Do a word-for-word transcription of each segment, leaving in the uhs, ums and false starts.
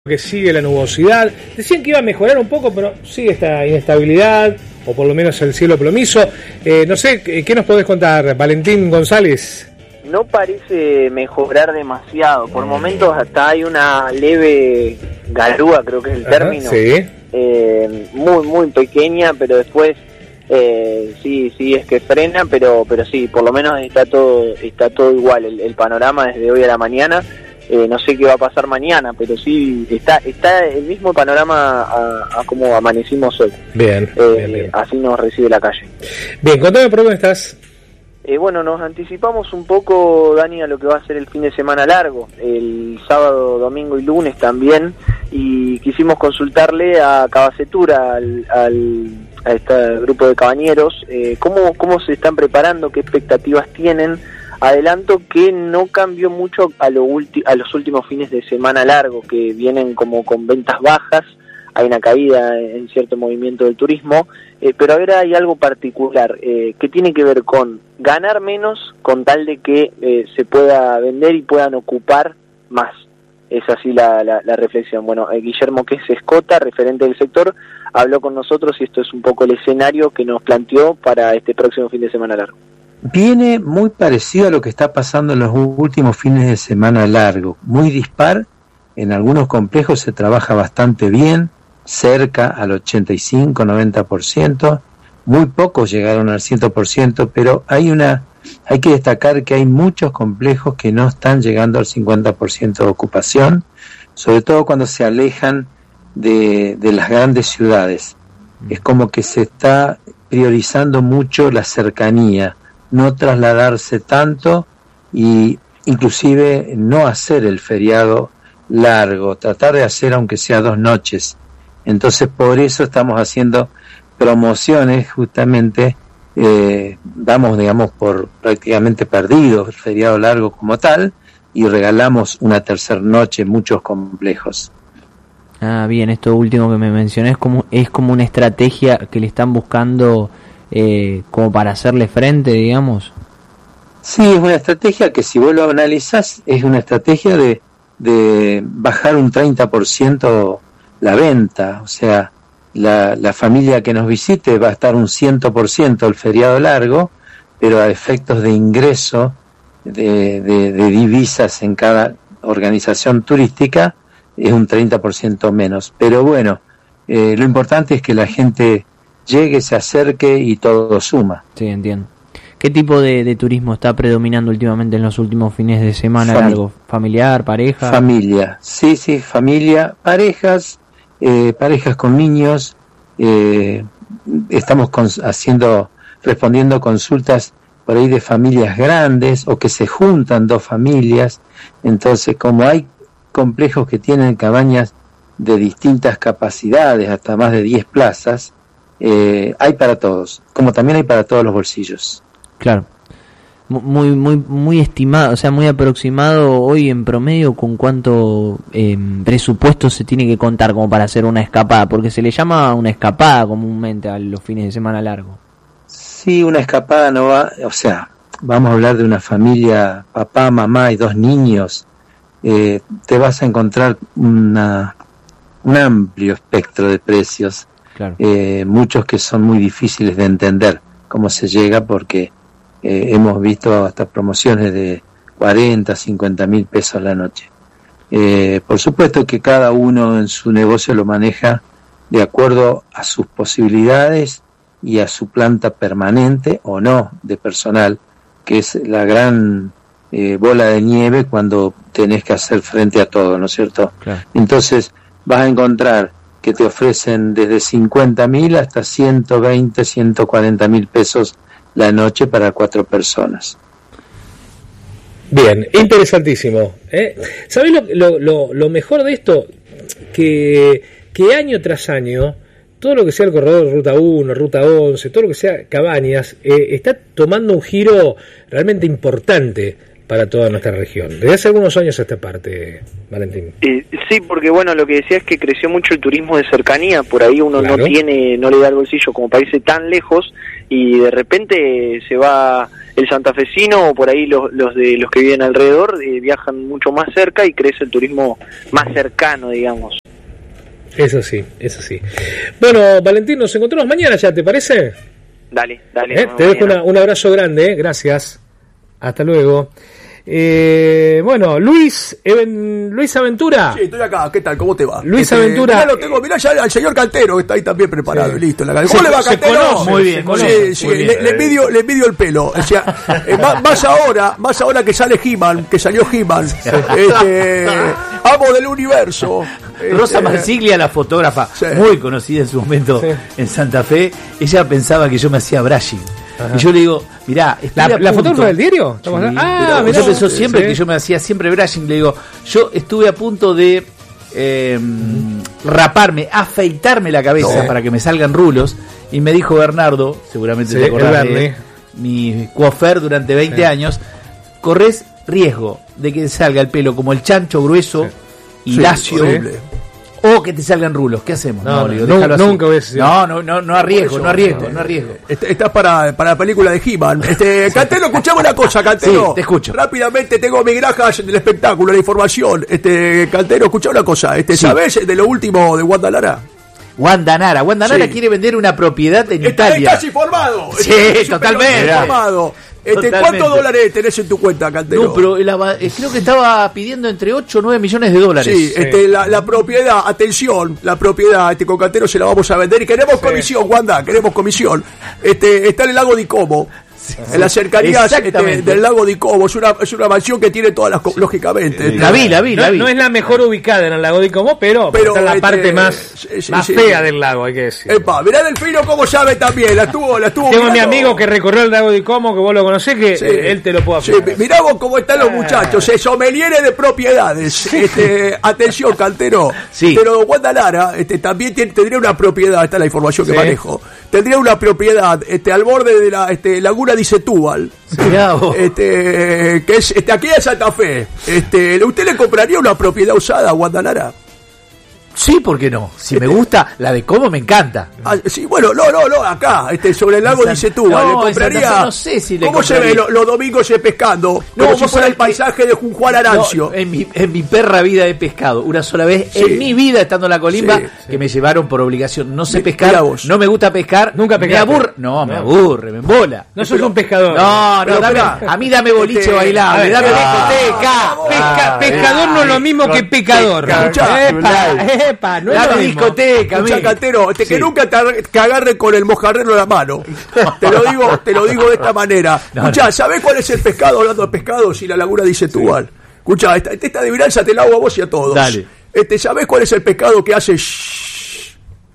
Que sigue la nubosidad. Decían que iba a mejorar un poco, pero sigue esta inestabilidad, o por lo menos el cielo plomizo. Eh, no sé, ¿qué nos podés contar, Valentín González? No parece mejorar demasiado. Por momentos hasta hay una leve garúa, creo que es el Ajá, término. sí. Eh, muy, muy pequeña, pero después eh, sí, sí es que frena, pero pero sí, por lo menos está todo está todo igual. El, el panorama desde hoy a la mañana. Eh, no sé qué va a pasar mañana, pero sí está está el mismo panorama a, a como amanecimos hoy. Bien, eh, bien, bien. Así nos recibe la calle. Bien, contame por dónde estás. Eh, bueno, nos anticipamos un poco, Dani, a lo que va a ser el fin de semana largo, el sábado, domingo y lunes también, y quisimos consultarle a Cabacetura, al, al, a este grupo de cabañeros, eh, cómo, cómo se están preparando, qué expectativas tienen. Adelanto que no cambió mucho a, lo ulti- a los últimos fines de semana largo, que vienen como con ventas bajas, hay una caída en cierto movimiento del turismo, eh, pero ahora hay algo particular eh, que tiene que ver con ganar menos con tal de que eh, se pueda vender y puedan ocupar más. Es así la, la, la reflexión. Bueno, eh, Guillermo, que es Escota, referente del sector, habló con nosotros y esto es un poco el escenario que nos planteó para este próximo fin de semana largo. Viene muy parecido a lo que está pasando en los últimos fines de semana largo, muy dispar. En algunos complejos se trabaja bastante bien, cerca al ochenta y cinco, noventa por ciento, muy pocos llegaron al cien por ciento, pero hay una hay que destacar que hay muchos complejos que no están llegando al cincuenta por ciento de ocupación, sobre todo cuando se alejan de, de las grandes ciudades. Es como que se está priorizando mucho la cercanía, no trasladarse tanto y inclusive no hacer el feriado largo, tratar de hacer aunque sea dos noches. Entonces por eso estamos haciendo promociones, justamente eh, damos digamos por prácticamente perdido el feriado largo como tal y regalamos una tercera noche en muchos complejos. Ah, bien, esto último que me mencioné es como, es como una estrategia que le están buscando Eh, como para hacerle frente, digamos. Sí, es una estrategia que si vos lo analizás es una estrategia de, de bajar un treinta por ciento la venta, o sea, la, la familia que nos visite va a estar un cien por ciento el feriado largo, pero a efectos de ingreso de, de, de divisas en cada organización turística es un treinta por ciento menos. Pero bueno, eh, lo importante es que la gente llegue, se acerque y todo suma. Sí, entiendo. ¿Qué tipo de, de turismo está predominando últimamente en los últimos fines de semana Fam- largo? ¿Familiar, pareja? Familia, sí, sí, familia, parejas, eh, parejas con niños. Eh, estamos con, haciendo, respondiendo consultas por ahí de familias grandes o que se juntan dos familias. Entonces, como hay complejos que tienen cabañas de distintas capacidades, hasta más de diez plazas, Eh, hay para todos, como también hay para todos los bolsillos. Claro. Muy muy muy estimado, o sea, muy aproximado hoy en promedio con cuánto eh, presupuesto se tiene que contar como para hacer una escapada, porque se le llama una escapada comúnmente a los fines de semana largo. Sí, una escapada no va, o sea, vamos a hablar de una familia, papá, mamá y dos niños, eh, te vas a encontrar una, un amplio espectro de precios. Claro. Eh, muchos que son muy difíciles de entender cómo se llega, porque eh, hemos visto hasta promociones de cuarenta, cincuenta mil pesos la noche. Eh, por supuesto que cada uno en su negocio lo maneja de acuerdo a sus posibilidades y a su planta permanente o no de personal, que es la gran eh, bola de nieve cuando tenés que hacer frente a todo, ¿no es cierto? Claro. Entonces vas a encontrar que te ofrecen desde cincuenta mil hasta ciento veinte, ciento cuarenta mil pesos la noche para cuatro personas. Bien, interesantísimo. ¿eh? ¿Sabés lo, lo, lo, lo mejor de esto? Que, que año tras año, todo lo que sea el corredor Ruta uno, Ruta once, todo lo que sea cabañas, eh, está tomando un giro realmente importante. para toda nuestra región. Desde hace algunos años a esta parte, Valentín. Eh, sí, porque bueno, lo que decía es que creció mucho el turismo de cercanía, por ahí uno claro. no tiene, no le da el bolsillo como para irse tan lejos, y de repente se va el santafesino o por ahí los, los de los que viven alrededor eh, viajan mucho más cerca y crece el turismo más cercano, digamos. Eso sí, eso sí. Bueno, Valentín, nos encontramos mañana ya, ¿te parece? Dale, dale. ¿Eh? Te dejo una, un abrazo grande, ¿eh? Gracias. Hasta luego. Eh, bueno, Luis Even, Luis Aventura. Sí, estoy acá. ¿Qué tal? ¿Cómo te va? Luis este, Mirá, lo tengo, mirá ya al señor Cantero, que está ahí también preparado, sí. listo. La... ¿Cómo se, le va, Cantero? Conoce, muy bien, sí, sí, muy bien. Le, le, envidio, le envidio el pelo. O sea, eh, más, más ahora, más ahora que sale He-Man, que salió He-Man. Este, amo del universo. Rosa este, Marsiglia, la fotógrafa, sí. muy conocida en su momento sí. en Santa Fe, ella pensaba que yo me hacía brushing. Ajá. Y yo le digo, mirá, ¿La, ¿la fotógrafa del diario? Sí, ah, ella pensó siempre sí. que yo me hacía siempre brushing. Le digo, yo estuve a punto de eh, raparme, afeitarme la cabeza no. para que me salgan rulos. Y me dijo Bernardo, seguramente sí, te acordás de mi coafer durante veinte sí. años, corres riesgo de que salga el pelo como el chancho grueso sí. y sí, lacio. Horrible. O que te salgan rulos, ¿qué hacemos? No, no, no, no nunca voy a decir. No, no, no, no arriesgo, no arriesgo, no arriesgo. Estás para, para la película de He-Man. Este, Cantero, escuchame una cosa, Cantero. Sí, te escucho. Rápidamente tengo migrajas del espectáculo, la información. Este, Cantero, escuchame una cosa. Este, sí. ¿Sabés de lo último de Wanda Lara? Wanda Nara, Wanda Nara sí. quiere vender una propiedad en Está, Italia. Estás informado. Sí, estás totalmente. informado. Este, ¿Cuántos dólares tenés en tu cuenta, Cantero? No, pero la, creo que estaba pidiendo entre ocho o nueve millones de dólares. Sí, sí. Este, la, la propiedad, atención, la propiedad, este, con Cantero se la vamos a vender y queremos sí. comisión, Wanda, queremos comisión. Este, está en el lago de Como. Sí, en las cercanías este, del lago de Como. Es una, es una mansión que tiene todas las, lógicamente. Sí, la vi, la vi, no, la vi. No es la mejor ubicada en el lago de Como, pero, pero está en la este, parte más, sí, más sí, fea sí. del lago, hay que decir. Epa, mirá Delfino cómo sabe también, la estuvo, la estuvo Tengo mirando. Mi amigo que recorrió el lago de Como, que vos lo conocés, que sí. él te lo puede hacer. Sí, mirá vos cómo están los muchachos, eh, sommeliere de propiedades. Sí. Este, atención, Cantero. Sí. Pero Wanda Lara este, también tiene, tendría una propiedad, esta es la información que sí. manejo. Tendría una propiedad este, al borde de la este, laguna de Setúbal. Sí, este, que es este, aquí en Santa Fe. Este, ¿usted le compraría una propiedad usada a Wanda Lara? Sí, ¿por qué no? Si este, me gusta, la de Como me encanta. Ah, sí, bueno, no, no, no, acá, este, sobre el lago de Setúbal. No, le compraría. Fe, no sé si le ¿Cómo compraría? se ve lo, los domingos pescando? No, como si fuera el paisaje de Junjuan Arancio. No, en, mi, en mi perra vida he pescado. Una sola vez sí. en mi vida estando en la colimba sí, que sí. me llevaron por obligación. No sé me, pescar, no me gusta pescar. Nunca me aburre. No, no, me aburre, me embola. No sos un pescador. No, no, dame, a mí dame boliche este, bailable, dame discoteca. Pesca, pescador no es lo mismo que pecador. Epa, epa, no es lo discoteca, Escuchá, Cantero, este, sí. que nunca te, te agarre con el mojarrero en la mano. Te lo digo, te lo digo de esta manera. No, Escuchá, no. ¿sabés cuál es el pescado? Hablando de pescado, si la laguna dice Setúbal. Sí. Escuchá, esta, esta adivinanza te la hago a vos y a todos. Dale. Este, ¿sabés cuál es el pescado que hace shhh?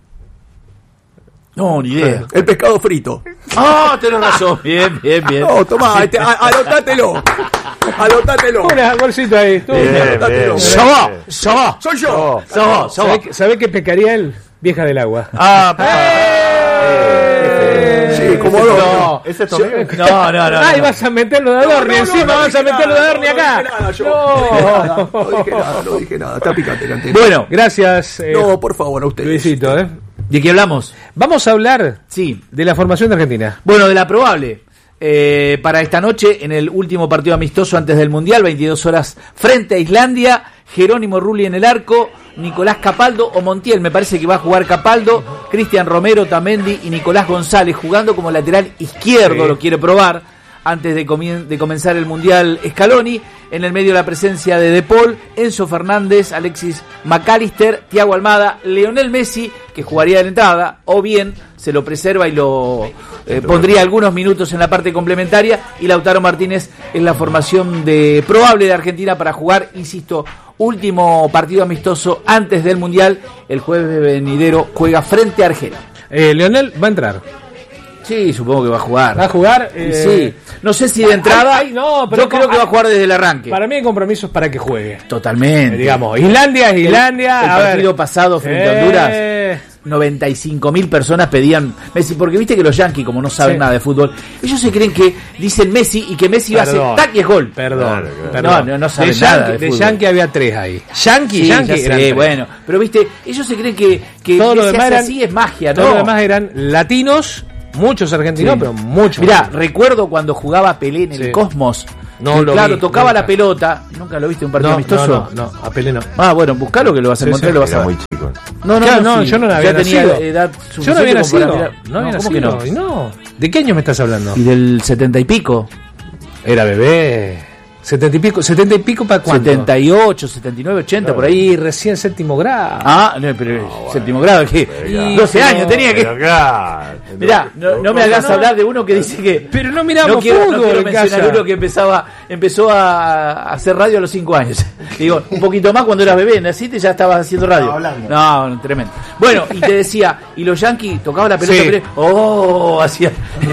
No, ni idea. El pescado frito. Ah, tenés razón. Bien, bien, bien. No, tomá, este, a, anotátelo. Anotátelo. Una bolsita ahí. Anotátelo. Sobá, sobá. Soy yo. Sobá, sobá. ¿Sabés qué pescaría él? Vieja del agua. Ah, ¡Eh! Sí, como dos. No, ese es no, no, no. Ay, vas a meterlo de Adorni no, no, encima, no, vas a meterlo de Adorni acá. No, no dije nada, no dije nada. Está picante, Cantero. Bueno, gracias. Eh, no, por favor, a ustedes. Luisito, ¿eh? ¿De qué hablamos? Vamos a hablar sí. de la formación de Argentina. Bueno, de la probable. Eh, para esta noche, en el último partido amistoso antes del Mundial, veintidós horas frente a Islandia, Jerónimo Rulli en el arco, Nicolás Capaldo o Montiel, me parece que va a jugar Capaldo, Cristian Romero, Tamendi y Nicolás González jugando como lateral izquierdo, sí. lo quiere probar antes de, comien- de comenzar el Mundial Scaloni. En el medio la presencia de De Paul, Enzo Fernández, Alexis McAllister, Thiago Almada, Lionel Messi, que jugaría de la entrada, o bien se lo preserva y lo eh, pondría algunos minutos en la parte complementaria, y Lautaro Martínez en la formación de probable de Argentina para jugar, insisto, último partido amistoso antes del Mundial. El jueves venidero juega frente a Argelia. Eh, Lionel va a entrar. Sí, supongo que va a jugar. ¿Va a jugar? Eh... Sí. No sé si de entrada. Ay, ay, no, pero yo creo que va a jugar desde el arranque. Para mí hay compromisos para que juegue. Totalmente. Eh, digamos, Islandia es Islandia. El, el a partido ver. pasado frente eh... a Honduras. noventa y cinco mil personas pedían Messi, porque viste que los Yankees, como no saben sí. nada de fútbol, ellos se creen que dicen Messi y que Messi Perdón. va a hacer tac y es gol. Perdón, Claro, claro. perdón. No, no, no saben de nada Yankee, de de fútbol. Yankee había tres ahí. Yankee, Sí, Yankee ya sé, eran tres. bueno, pero viste, ellos se creen que, que Todo lo Messi demás hace eran- así es magia, ¿no? Todos los demás eran latinos, muchos argentinos, Sí. pero muchos. Mirá, recuerdo cuando jugaba Pelé en el Sí. Cosmos. No que, lo claro, vi, tocaba nunca. la pelota. ¿Nunca lo viste en un partido no, amistoso? no, no, no, a Pelé no. Ah, bueno, buscalo que lo vas a Sí, encontrar sí. y lo vas a Era ver. muy chico. No, no, Claro, no, no, sí. yo no Ya había tenía nacido. edad Yo no había suficiente como nacido. para mirar. No había ¿cómo que nacido. no? Y no. ¿De qué año me estás hablando? Y del setenta y pico. Era bebé. Setenta y pico. ¿Setenta y pico para cuánto? setenta y ocho, setenta y nueve, ochenta, por ahí. Y recién séptimo grado. Ah, no, pero séptimo grado, ¿qué? Y- doce pero- años tenía que. Pero claro. Mirá, no, no me hagas hablar de uno que dice que. Pero no miramos No quiero, no fútbol quiero en mencionar casa. uno que empezaba, empezó a, a hacer radio a los cinco años. Digo, un poquito más cuando eras bebé, naciste y ya estabas haciendo radio. No, no, tremendo. Bueno, y te decía, y los Yankees tocaban la pelota, Sí. pero, oh, hacía,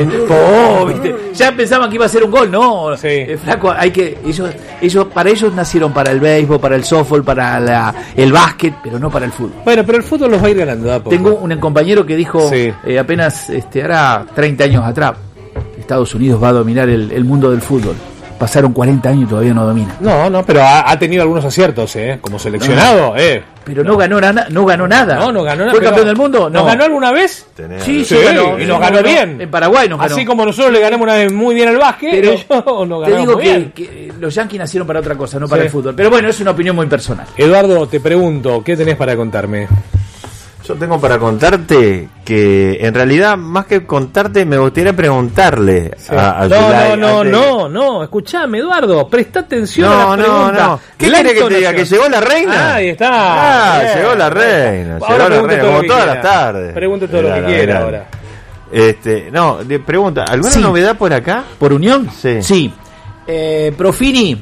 oh, viste, ya pensaban que iba a ser un gol, no, Sí. eh, flaco, hay que, ellos, ellos, para ellos nacieron para el béisbol, para el softball, para la, el básquet, pero no para el fútbol. Bueno, pero el fútbol los va a ir ganando. de a poco. Tengo un compañero que dijo Sí. eh, apenas este, hará treinta años atrás, Estados Unidos va a dominar el, el mundo del fútbol. Pasaron cuarenta años y todavía no domina. No, no, pero ha, ha tenido algunos aciertos, ¿eh? Como seleccionado, ¿eh? Pero no, ganó, nada, no ganó nada. No, no ganó nada. ¿Fue pero- campeón del mundo? ¿Nos No. ganó alguna vez? Tenés- Sí, sí, Sí, ganó. y nos ganó bien. En Paraguay nos ganó. Así como nosotros le ganamos una vez muy bien al básquet, Pero ellos nos te ganaron digo muy que, bien. que los Yankees nacieron para otra cosa, no para Sí. el fútbol. Pero bueno, es una opinión muy personal. Eduardo, te pregunto, ¿qué tenés para contarme? Yo tengo para contarte que en realidad, más que contarte, me gustaría preguntarle a, a No, Yulay no, no, antes- no, no, escuchame, Eduardo, presta atención No, a la no, pregunta. no. ¿Qué La quiere que te diga? entonación. ¿Que llegó la reina? Ahí está. Ah, Bien. llegó la reina. Ahora Llegó la pregunte reina, todo lo como que todas quiera. las tardes. Pregunte todo lo Era que la quiera gran. ahora. Este, no, le pregunta, ¿alguna Sí. novedad por acá? ¿Por Unión? Sí. Sí. Eh, Profini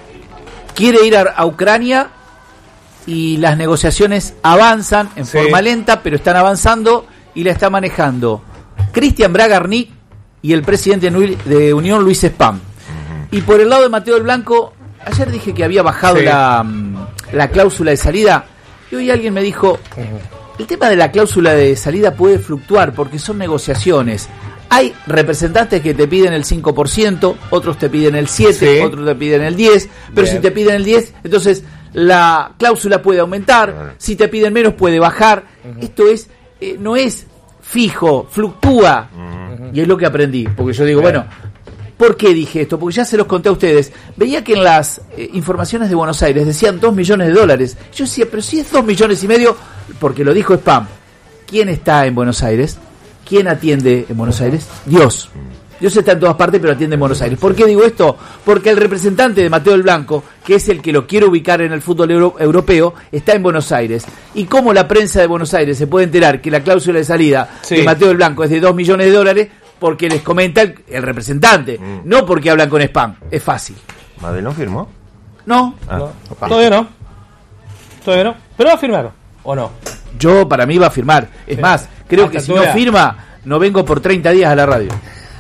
quiere ir a, a Ucrania y las negociaciones avanzan en Sí. forma lenta, pero están avanzando y la está manejando Cristian Bragarnik y el presidente de de Unión, Luis Spam. Y por el lado de Mateo del Blanco, ayer dije que había bajado Sí. la, mm, la cláusula de salida y hoy alguien me dijo, el tema de la cláusula de salida puede fluctuar porque son negociaciones. Hay representantes que te piden el cinco por ciento, otros te piden el siete por ciento, Sí. otros te piden el diez por ciento, pero Bien. si te piden el diez por ciento, entonces la cláusula puede aumentar, si te piden menos puede bajar. Esto es eh, no es fijo, fluctúa. Y es lo que aprendí, porque yo digo, Bien. bueno, ¿por qué dije esto? Porque ya se los conté a ustedes. Veía que en las eh, informaciones de Buenos Aires decían dos millones de dólares. Yo decía, pero si es dos millones y medio, porque lo dijo Spam. ¿Quién está en Buenos Aires? ¿Quién atiende en Buenos Aires? Dios. Dios está en todas partes, pero atiende en Buenos Aires. ¿Por qué digo esto? Porque el representante de Mateo del Blanco, que es el que lo quiere ubicar en el fútbol euro- europeo, está en Buenos Aires. Y como la prensa de Buenos Aires se puede enterar que la cláusula de salida Sí. de Mateo del Blanco es de dos millones de dólares, porque les comenta el, el representante, no porque hablan con Spam. Es fácil. ¿Madelón firmó? No, Ah. No, todavía no. Todavía no. Pero va a firmar, ¿o no? yo para mí va a firmar. Es más, creo Hasta que si tú no veas. firma, no vengo por treinta días a la radio.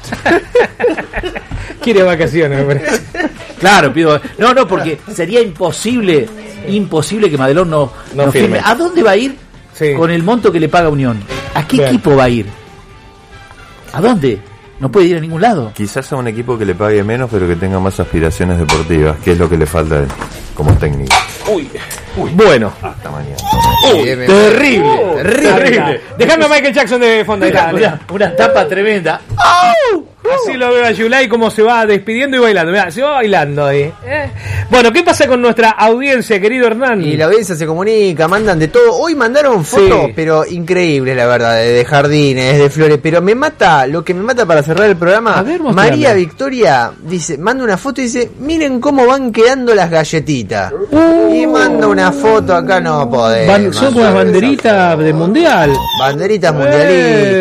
Quiere vacaciones, me parece. Claro, pido. No, no, porque sería imposible, imposible que Madelón no, No no firme. firme. ¿A dónde va a ir Sí. con el monto que le paga Unión? ¿A qué Bien. equipo va a ir? ¿A dónde? No puede ir a ningún lado. Quizás a un equipo que le pague menos, pero que tenga más aspiraciones deportivas, que es lo que le falta a él, como técnico. Uy. Bueno. Hasta mañana. Uy, terrible, Terrible. Dejame a Michael Jackson de fondo. ahí Una, está, mirá. una, una tapa tremenda. Así lo veo a Yulay como se va despidiendo y bailando. Mirá, se va bailando ahí. ¿eh? Bueno, ¿qué pasa con nuestra audiencia, querido Hernán? Y la audiencia se comunica, mandan de todo. Hoy mandaron fotos, Sí. pero increíbles, la verdad, de, de jardines, de flores. Pero me mata, lo que me mata para cerrar el programa, A ver, mostrame. María Victoria dice, manda una foto y dice, miren cómo van quedando las galletitas. Y manda una foto, acá no podemos. Ban- son unas banderitas de mundial. Banderitas Eh. mundialistas.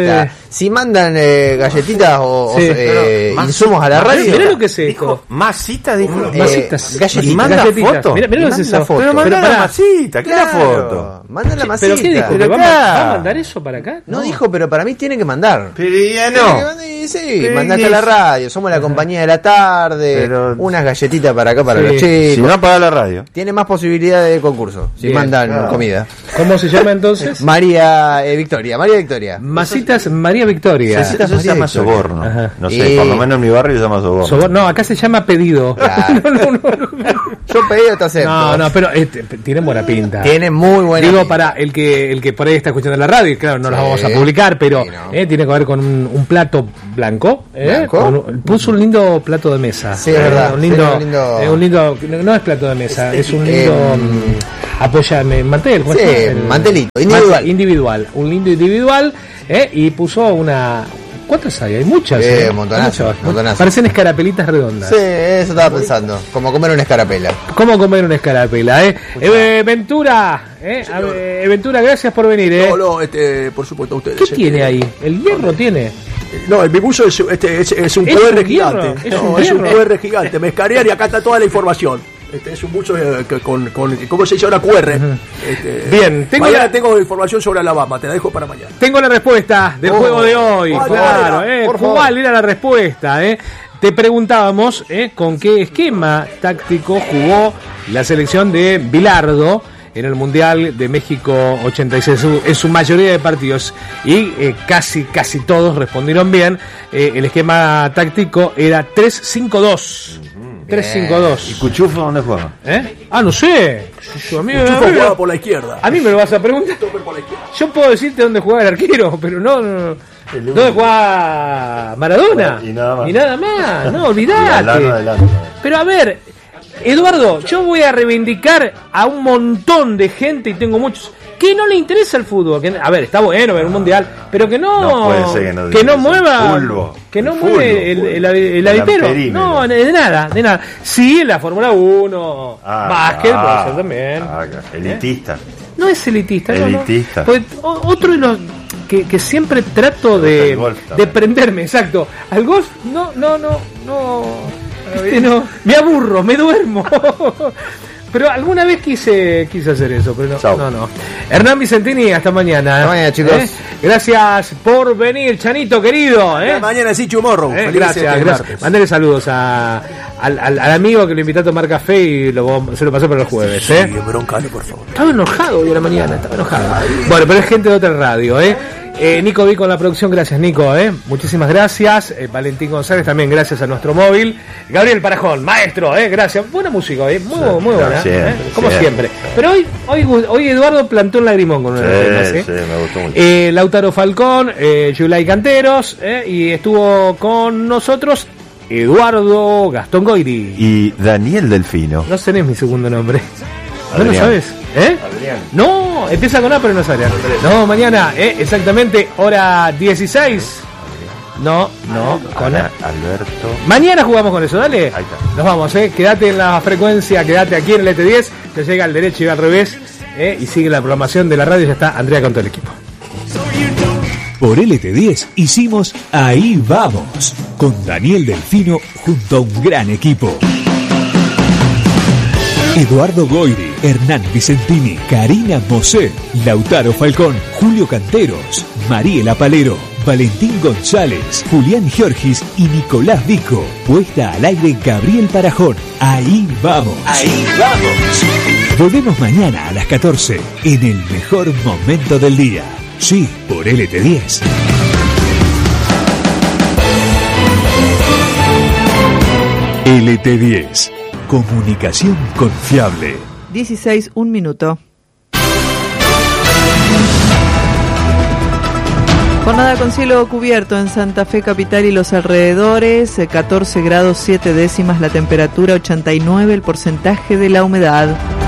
si mandan eh, galletitas o, Sí, o, eh, pero, insumos a la Mirá, radio. mirá lo que es esto. Dijo, masita, dijo. Eh, Masitas. galletitas. Y manda Galletitas. foto. Mirá, mirá lo que es Manda eso. foto. Pero Pero manda la pará. masita, ¿qué es la foto? Mandan la masita. ¿Pero qué dijo? ¿Que Pero va, acá. va a mandar eso para acá? No dijo, pero para mí tiene que mandar. Pero ya Tiene que no. mandar, y sí, Pero mandaste es- a la radio, somos la compañía de la tarde, Pero- unas galletitas para acá para Sí. los chicos. Si no apaga la radio. Tiene más posibilidad de concurso, si Bien, mandan claro. comida. ¿Cómo se llama entonces? María eh, Victoria, María Victoria. Masitas María Victoria. Eso, eso se María llama Victoria. soborno. Ajá. No sé, Y- por lo menos en mi barrio se llama soborno. Sobor- No, acá se llama pedido. Claro. No, no, no. Yo pedido te acepto. No, no, pero este, tiene buena pinta. Tiene muy buena Digo, pinta. para el que el que por ahí está escuchando la radio, y claro, no las Sí. vamos a publicar, pero Sí, no. eh, tiene que ver con un, un plato blanco. eh, ¿Blanco? con un- puso un lindo plato de mesa. Sí, es verdad. Un lindo, Tiene un lindo- eh, un lindo- no, no es plato de mesa, es un lindo eh, mm, apóyame, mantel. ¿cómo sí, se llama? El- mantelito, individual. Mantel, individual, un lindo individual, eh, y puso una... ¿Cuántas hay? Hay muchas. Sí, eh, un montonazo, muchas. montonazo. Parecen escarapelitas redondas. Sí, eso estaba pensando. Como comer una escarapela. ¿Cómo comer una escarapela, eh? Eh, Ventura, eh, a ver, eh, Ventura, gracias por venir, eh. No, no, este, por supuesto, ustedes. ¿Qué este, tiene ahí? ¿El hierro tiene? No, el bibuso es, este, es, es un ¿Es Q R un gigante. hierro? ¿Es No, un es un hierro? Q R gigante. Me escanean y acá está toda la información. Este es un buzo eh, que con, con, ¿cómo se dice ahora? Q R. Este, Bien, tengo mañana la- tengo información sobre Alabama, te la dejo para mañana. Tengo la respuesta del Oh, juego de hoy. ¿cuál Claro, era? eh. Por favor. ¿Cuál era la respuesta, eh? Te preguntábamos eh, con qué esquema táctico jugó la selección de Bilardo en el Mundial de México ochenta y seis, en su mayoría de partidos, y eh, casi casi todos respondieron bien. Eh, el esquema táctico era tres cinco dos. tres cinco ¿Y dos. Cuchufo dónde juega? ¿Eh? Ah, no sé. Yo- a mí- a Chufo mí- jugaba por la izquierda. a mí me lo vas a preguntar. Yo puedo decirte dónde jugaba el arquero, pero no. no. ¿Dónde jugaba Maradona? Y nada más. Y nada más. No, Y Alano olvidate. adelante. Pero a ver, Eduardo, yo voy a reivindicar a un montón de gente, y tengo muchos, que no le interesa el fútbol. Que, a ver, está bueno ver un mundial, pero que no. No puede ser que no que no interese. mueva. Fulbo. Que no El mueve el, fulbo. el, el, el El adipero. amperímetro. No, de nada, de nada. Sí, la Fórmula uno, Ah, básquet, ah, puede ser también. ah, elitista. No es elitista, no, no. Elitista. Pues, o- otro de los que, que siempre trato gusta de, el golf de también. prenderme, exacto. Al golf, no, no, no, no. Este, no. Me aburro, me duermo. Pero alguna vez quise quise hacer eso, pero no, Chau. no, no. Hernán Vicentini, hasta mañana. Hasta mañana, chicos. ¿Eh? Gracias por venir, Chanito querido. ¿eh? Mañana sí, Tomorrow. Eh, Feliz gracias, este gracias. martes. Mandale saludos a, al, al, al amigo que lo invitó a tomar café y lo, se lo pasó para el jueves. ¿eh? Sí, broncalo, por favor. Estaba enojado hoy a la mañana, estaba enojado. Bueno, pero es gente de otra radio, ¿eh? Eh, Nico Vi con la producción, gracias Nico, ¿eh? Muchísimas gracias. Eh, Valentín González también, gracias a nuestro móvil. Gabriel Parajón, maestro, ¿eh? Gracias. Buena música, ¿eh? Muy, muy buena, siempre, ¿eh? Como siempre. siempre. Pero hoy, hoy, hoy Eduardo plantó un lagrimón con una de las temas, Sí, ¿eh? sí, me gustó mucho. Eh, Lautaro Falcón, eh, Yulay Canteros, ¿eh? Y estuvo con nosotros Eduardo Gastón Goiri. Y Daniel Delfino. No tenés mi segundo nombre. ¿No lo Adrián. sabes? ¿Eh? Adrián. No, empieza con A pero no sale. No, mañana, ¿eh? Exactamente, hora dieciséis. No, no, con A. Alberto. Mañana jugamos con eso, dale. Ahí está. Nos vamos, ¿eh? Quédate en la frecuencia, quédate aquí en el E T diez, te llega al derecho y al revés, ¿eh? Y sigue la programación de la radio, ya está Andrea con todo el equipo. Por L T diez hicimos Ahí Vamos, con Daniel Delfino junto a un gran equipo. Eduardo Goiri, Hernán Vicentini, Karina Mosé, Lautaro Falcón, Julio Canteros, Mariela Palero, Valentín González, Julián Giorgis y Nicolás Vico. Puesta al aire Gabriel Parajón. Ahí vamos. Ahí vamos. Volvemos mañana a las catorce en el mejor momento del día. Sí, por L T diez. L T diez. Comunicación confiable. dieciséis, un minuto. Jornada con cielo cubierto en Santa Fe capital y los alrededores, catorce grados siete décimas la temperatura, ochenta y nueve el porcentaje de la humedad.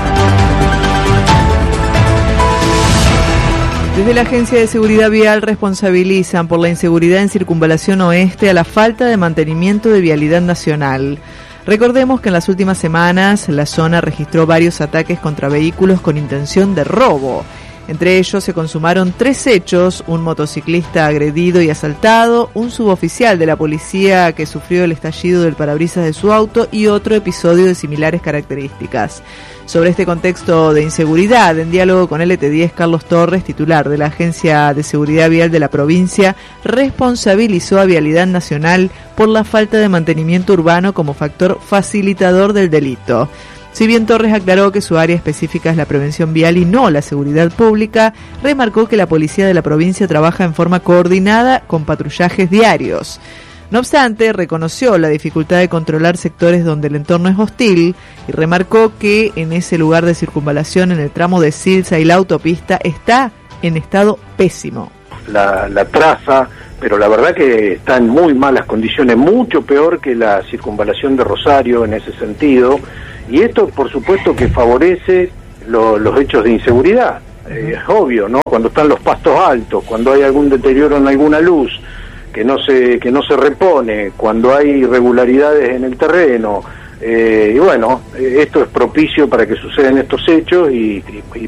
Desde la Agencia de Seguridad Vial responsabilizan por la inseguridad en Circunvalación Oeste a la falta de mantenimiento de vialidad nacional. Recordemos que en las últimas semanas la zona registró varios ataques contra vehículos con intención de robo. Entre ellos se consumaron tres hechos: un motociclista agredido y asaltado, un suboficial de la policía que sufrió el estallido del parabrisas de su auto y otro episodio de similares características. Sobre este contexto de inseguridad, en diálogo con L T diez, Carlos Torres, titular de la Agencia de Seguridad Vial de la provincia, responsabilizó a Vialidad Nacional por la falta de mantenimiento urbano como factor facilitador del delito. Si bien Torres aclaró que su área específica es la prevención vial y no la seguridad pública, remarcó que la policía de la provincia trabaja en forma coordinada con patrullajes diarios. No obstante, reconoció la dificultad de controlar sectores donde el entorno es hostil y remarcó que en ese lugar de circunvalación, en el tramo de Silsa y la autopista, está en estado pésimo. La, la traza, pero la verdad que está en muy malas condiciones, mucho peor que la circunvalación de Rosario en ese sentido, y esto por supuesto que favorece lo, los hechos de inseguridad. Eh, es obvio, ¿no? Cuando están los pastos altos, cuando hay algún deterioro en alguna luz que no se que no se repone, cuando hay irregularidades en el terreno, eh, y bueno, eh, esto es propicio para que sucedan estos hechos y, y, y...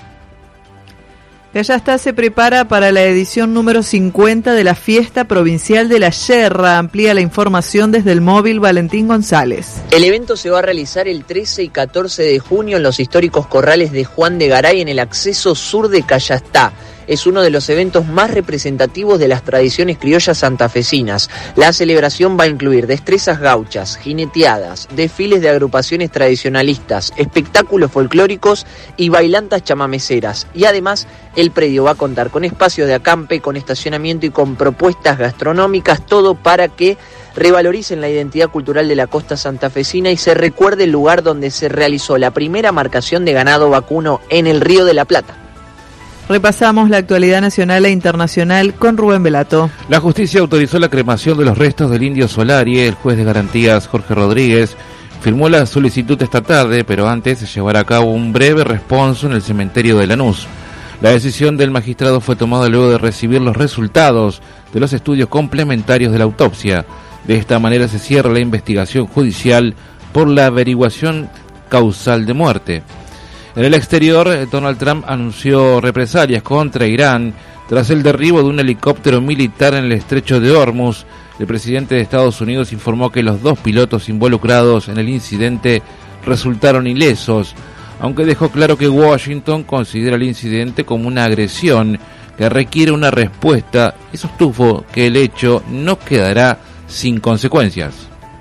Callastá se prepara para la edición número cincuenta de la Fiesta Provincial de la Yerra. Amplía la información desde el móvil Valentín González. El evento se va a realizar el trece y catorce de junio en los históricos corrales de Juan de Garay, en el acceso sur de Callastá. Es uno de los eventos más representativos de las tradiciones criollas santafesinas. La celebración va a incluir destrezas gauchas, jineteadas, desfiles de agrupaciones tradicionalistas, espectáculos folclóricos y bailantas chamameceras. Y además, el predio va a contar con espacios de acampe, con estacionamiento y con propuestas gastronómicas, todo para que revaloricen la identidad cultural de la costa santafesina y se recuerde el lugar donde se realizó la primera marcación de ganado vacuno en el Río de la Plata. Repasamos la actualidad nacional e internacional con Rubén Velato. La justicia autorizó la cremación de los restos del indio Solari. El juez de garantías Jorge Rodríguez firmó la solicitud esta tarde, pero antes se llevará a cabo un breve responso en el cementerio de Lanús. La decisión del magistrado fue tomada luego de recibir los resultados de los estudios complementarios de la autopsia. De esta manera se cierra la investigación judicial por la averiguación causal de muerte. En el exterior, Donald Trump anunció represalias contra Irán tras el derribo de un helicóptero militar en el estrecho de Hormuz. El presidente de Estados Unidos informó que los dos pilotos involucrados en el incidente resultaron ilesos, aunque dejó claro que Washington considera el incidente como una agresión que requiere una respuesta y sostuvo que el hecho no quedará sin consecuencias.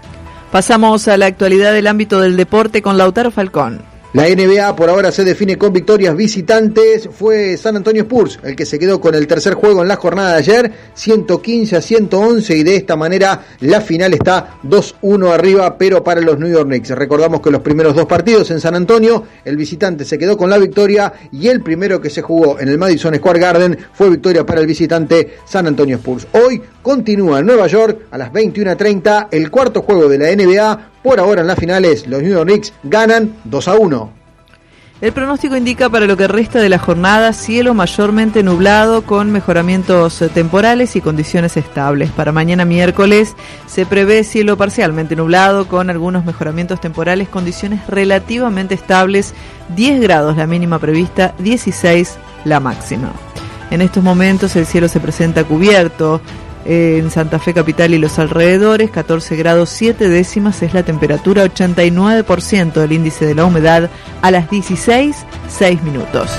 Pasamos a la actualidad del ámbito del deporte con Lautaro Falcón. La N B A por ahora se define con victorias visitantes. Fue San Antonio Spurs el que se quedó con el tercer juego en la jornada de ayer, ciento quince a ciento once, y de esta manera la final está dos uno arriba, pero para los New York Knicks. Recordamos que los primeros dos partidos en San Antonio, el visitante se quedó con la victoria, y el primero que se jugó en el Madison Square Garden fue victoria para el visitante San Antonio Spurs. Hoy continúa en Nueva York a las veintiuna treinta el cuarto juego de la N B A. Por ahora en las finales los New York Knicks ganan dos a uno. El pronóstico indica para lo que resta de la jornada cielo mayormente nublado con mejoramientos temporales y condiciones estables. Para mañana miércoles se prevé cielo parcialmente nublado con algunos mejoramientos temporales, condiciones relativamente estables, diez grados la mínima prevista, dieciséis la máxima. En estos momentos el cielo se presenta cubierto en Santa Fe capital y los alrededores, catorce grados siete décimas es la temperatura, ochenta y nueve por ciento del índice de la humedad a las dieciséis, seis minutos.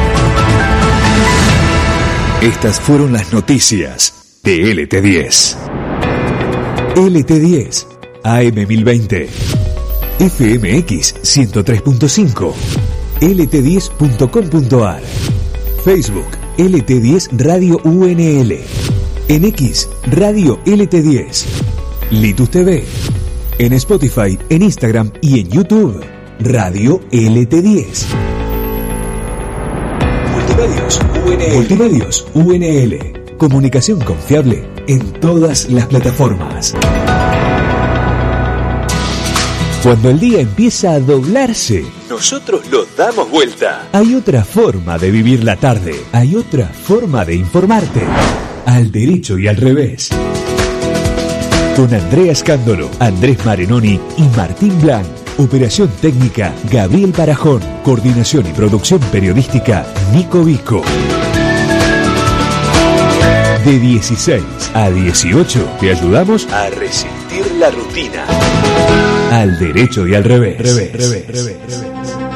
Estas fueron las noticias de L T diez. L T diez, A M mil veinte, F M X ciento tres punto cinco, L T diez punto com punto a r, Facebook L T diez Radio U N L. En X, Radio L T diez, Litus T V, en Spotify, en Instagram y en YouTube, Radio L T diez. Multimedios U N L. Multimedios U N L. Comunicación confiable en todas las plataformas. Cuando el día empieza a doblarse, nosotros lo damos vuelta. Hay otra forma de vivir la tarde. Hay otra forma de informarte. Al derecho y al revés. Con Andrea Scandolo, Andrés Marenoni y Martín Blanc. Operación técnica, Gabriel Barajón. Coordinación y producción periodística, Nico Vico. De dieciséis a dieciocho te ayudamos a resistir la rutina. Al derecho y al revés. revés, revés, revés, revés.